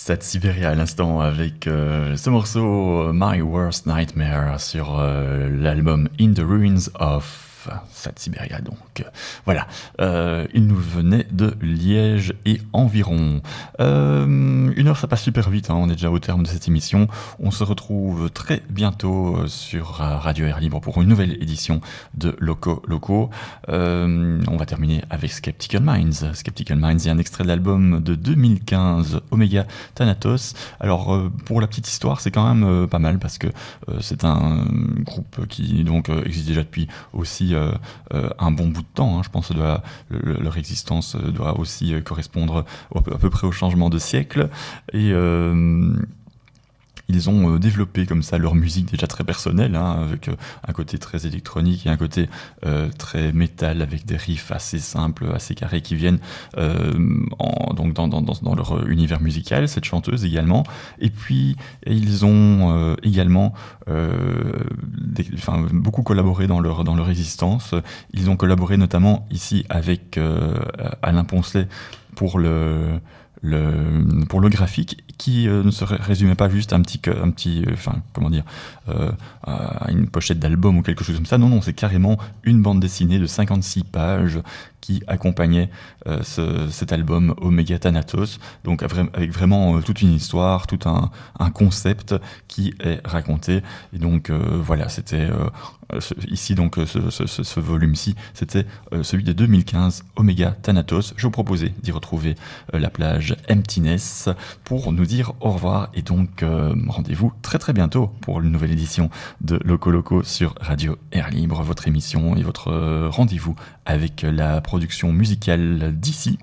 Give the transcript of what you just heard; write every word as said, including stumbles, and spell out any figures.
Cette Sibéria à l'instant avec euh, ce morceau My Worst Nightmare sur euh, l'album In the Ruins of Cette Sibéria. Donc euh, voilà, euh, il nous venait de Liège et environ. Euh, une heure, ça passe super vite, hein, on est déjà au terme de cette émission. On se retrouve très bientôt sur Radio Air Libre pour une nouvelle édition de Loco Loco. Euh, on va terminer avec Skeptical Minds. Skeptical Minds, il y a un extrait de l'album de deux mille quinze, Omega Thanatos. Alors euh, pour la petite histoire, c'est quand même euh, pas mal parce que euh, c'est un groupe qui donc euh, existe déjà depuis aussi euh, euh, un bon bout de temps. Hein. Je pense que doit, le, leur existence doit aussi euh, correspondre au, à peu près au changement de siècle. Et euh, ils ont euh, développé comme ça leur musique déjà très personnelle, hein, avec euh, un côté très électronique et un côté euh, très métal, avec des riffs assez simples, assez carrés qui viennent euh, en, donc dans, dans, dans, dans leur univers musical, cette chanteuse également. Et puis ils ont euh, également euh, des, enfin, beaucoup collaboré dans leur, dans leur existence. Ils ont collaboré notamment ici avec euh, Alain Poncelet pour le... Le, pour le graphique qui euh, ne se résumait pas juste à un petit, un petit euh, enfin comment dire, euh, à une pochette d'album ou quelque chose comme ça. Non, non, c'est carrément une bande dessinée de cinquante-six pages qui accompagnait euh, ce, cet album Omega Thanatos, donc avec vraiment euh, toute une histoire, tout un, un concept qui est raconté. Et donc euh, voilà, c'était euh, ce, ici donc ce, ce, ce, ce volume-ci, c'était euh, celui de deux mille quinze, Omega Thanatos. Je vous proposais d'y retrouver euh, la plage Emptiness pour nous dire au revoir et donc euh, rendez-vous très très bientôt pour une nouvelle édition de Loco Loco sur Radio Air Libre, votre émission et votre euh, rendez-vous avec la production musicale d'ici.